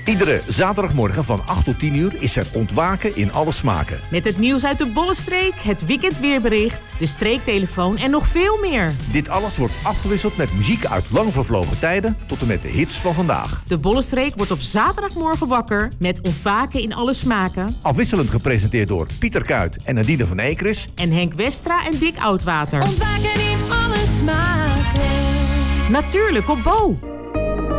Iedere zaterdagmorgen van 8 tot 10 uur is er ontwaken in alle smaken. Met het nieuws uit de Bollenstreek, het weekendweerbericht, de streektelefoon en nog veel meer. Dit alles wordt afgewisseld met muziek uit lang vervlogen tijden tot en met de hits van vandaag. De Bollenstreek wordt op zaterdagmorgen wakker met ontwaken in alle smaken. Afwisselend gepresenteerd door Pieter Kuit en Nadine van Ekris. En Henk Westra en Dick Oudwater. Ontwaken in alle smaken. Natuurlijk op Bo.